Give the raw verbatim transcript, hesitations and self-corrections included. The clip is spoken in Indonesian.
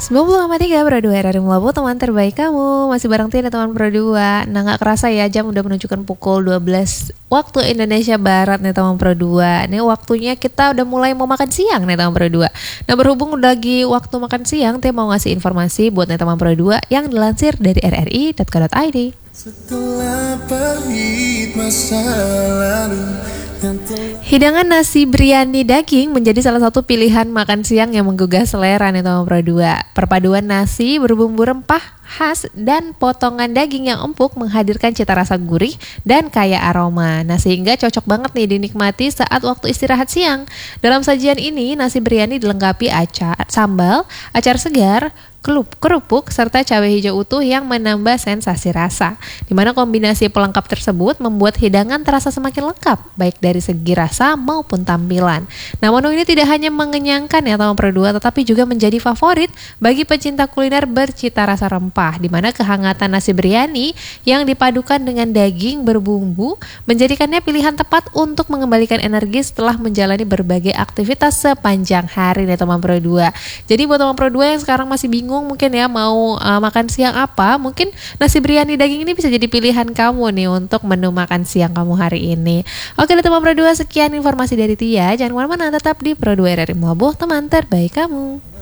sembilan puluh koma tiga Pro dua R R I Melabu, teman terbaik kamu. Masih bareng Tina teman Pro dua. Nah gak kerasa ya, jam udah menunjukkan pukul dua belas waktu Indonesia Barat nih teman Pro dua. Nih waktunya kita udah mulai mau makan siang nih teman Pro dua. Nah berhubung udah lagi waktu makan siang, Tina mau ngasih informasi buat nih teman Pro dua yang dilansir dari r r i dot co dot i d. Setelah pahit masa lalu, hidangan nasi biryani daging menjadi salah satu pilihan makan siang yang menggugah selera nih teman Pro dua. Perpaduan nasi berbumbu rempah khas dan potongan daging yang empuk menghadirkan cita rasa gurih dan kaya aroma. Nah sehingga cocok banget nih dinikmati saat waktu istirahat siang. Dalam sajian ini nasi biryani dilengkapi acar, sambal, acar segar, kelup, kerupuk, serta cabai hijau utuh yang menambah sensasi rasa. Di mana kombinasi pelengkap tersebut membuat hidangan terasa semakin lengkap, baik dari segi rasa maupun tampilan. Nah menu ini tidak hanya mengenyangkan ya teman Pro dua, tetapi juga menjadi favorit bagi pecinta kuliner bercita rasa rempah, di mana kehangatan nasi biryani yang dipadukan dengan daging berbumbu menjadikannya pilihan tepat untuk mengembalikan energi setelah menjalani berbagai aktivitas sepanjang hari nih teman Pro dua. Jadi buat teman Pro dua yang sekarang masih bingung mungkin ya mau uh, makan siang apa, mungkin nasi biryani daging ini bisa jadi pilihan kamu nih untuk menu makan siang kamu hari ini. Oke teman Pro dua, sekian informasi dari Tia. Jangan kemana-mana, tetap di Pro dua R R I Melabu, teman terbaik kamu.